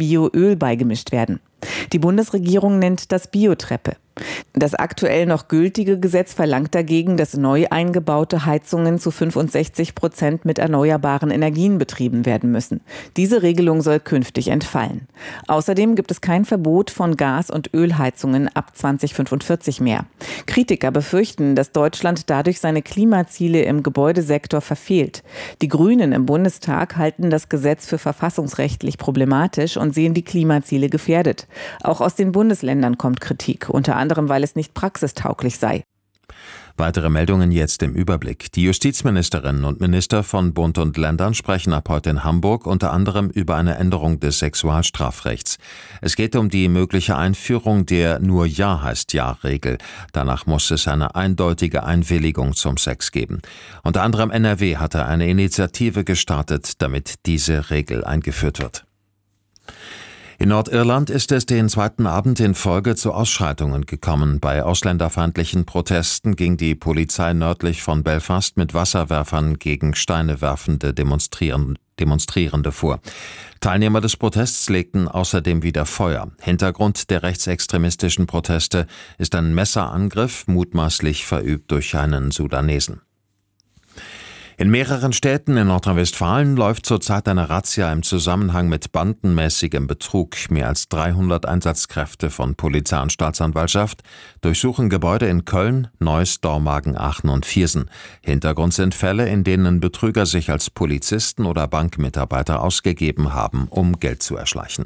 Bioöl beigemischt werden. Die Bundesregierung nennt das Biotreppe. Das aktuell noch gültige Gesetz verlangt dagegen, dass neu eingebaute Heizungen zu 65% mit erneuerbaren Energien betrieben werden müssen. Diese Regelung soll künftig entfallen. Außerdem gibt es kein Verbot von Gas- und Ölheizungen ab 2045 mehr. Kritiker befürchten, dass Deutschland dadurch seine Klimaziele im Gebäudesektor verfehlt. Die Grünen im Bundestag halten das Gesetz für verfassungsrechtlich problematisch und sehen die Klimaziele gefährdet. Auch aus den Bundesländern kommt Kritik, unter anderem, weil es nicht praxistauglich sei. Weitere Meldungen jetzt im Überblick. Die Justizministerinnen und Minister von Bund und Ländern sprechen ab heute in Hamburg unter anderem über eine Änderung des Sexualstrafrechts. Es geht um die mögliche Einführung der Nur Ja heißt Ja-Regel. Danach muss es eine eindeutige Einwilligung zum Sex geben. Unter anderem NRW hatte eine Initiative gestartet, damit diese Regel eingeführt wird. In Nordirland ist es den zweiten Abend in Folge zu Ausschreitungen gekommen. Bei ausländerfeindlichen Protesten ging die Polizei nördlich von Belfast mit Wasserwerfern gegen Steine werfende Demonstrierende vor. Teilnehmer des Protests legten außerdem wieder Feuer. Hintergrund der rechtsextremistischen Proteste ist ein Messerangriff, mutmaßlich verübt durch einen Sudanesen. In mehreren Städten in Nordrhein-Westfalen läuft zurzeit eine Razzia im Zusammenhang mit bandenmäßigem Betrug. Mehr als 300 Einsatzkräfte von Polizei und Staatsanwaltschaft durchsuchen Gebäude in Köln, Neuss, Dormagen, Aachen und Viersen. Hintergrund sind Fälle, in denen Betrüger sich als Polizisten oder Bankmitarbeiter ausgegeben haben, um Geld zu erschleichen.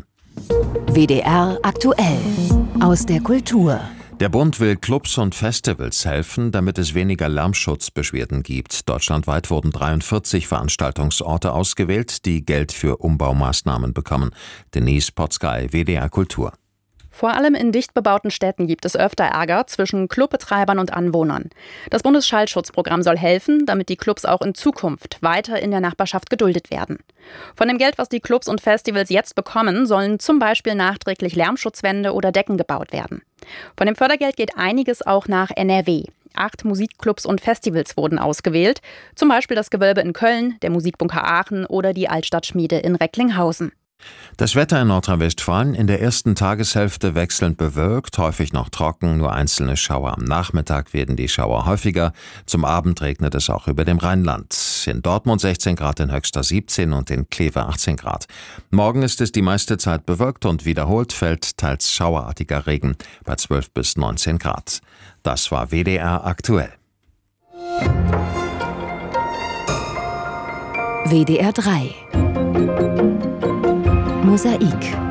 WDR aktuell aus der Kultur. Der Bund will Clubs und Festivals helfen, damit es weniger Lärmschutzbeschwerden gibt. Deutschlandweit wurden 43 Veranstaltungsorte ausgewählt, die Geld für Umbaumaßnahmen bekommen. Denise Potzgay, WDR Kultur. Vor allem in dicht bebauten Städten gibt es öfter Ärger zwischen Clubbetreibern und Anwohnern. Das Bundesschallschutzprogramm soll helfen, damit die Clubs auch in Zukunft weiter in der Nachbarschaft geduldet werden. Von dem Geld, was die Clubs und Festivals jetzt bekommen, sollen zum Beispiel nachträglich Lärmschutzwände oder Decken gebaut werden. Von dem Fördergeld geht einiges auch nach NRW. 8 Musikclubs und Festivals wurden ausgewählt, zum Beispiel das Gewölbe in Köln, der Musikbunker Aachen oder die Altstadtschmiede in Recklinghausen. Das Wetter in Nordrhein-Westfalen in der ersten Tageshälfte wechselnd bewölkt, häufig noch trocken, nur einzelne Schauer. Am Nachmittag werden die Schauer häufiger. Zum Abend regnet es auch über dem Rheinland. In Dortmund 16 Grad, in Höxter 17 und in Kleve 18 Grad. Morgen ist es die meiste Zeit bewölkt und wiederholt fällt teils schauerartiger Regen bei 12 bis 19 Grad. Das war WDR aktuell. WDR 3 Mosaik.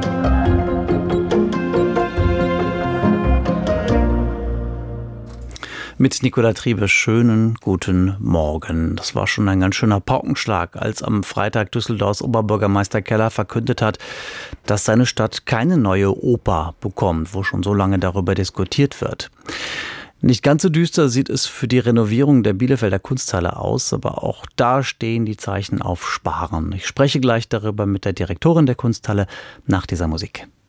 Mit Nicola Triebe schönen guten Morgen. Das war schon ein ganz schöner Paukenschlag, als am Freitag Düsseldorfs Oberbürgermeister Keller verkündet hat, dass seine Stadt keine neue Oper bekommt, wo schon so lange darüber diskutiert wird. Nicht ganz so düster sieht es für die Renovierung der Bielefelder Kunsthalle aus, aber auch da stehen die Zeichen auf Sparen. Ich spreche gleich darüber mit der Direktorin der Kunsthalle nach dieser Musik.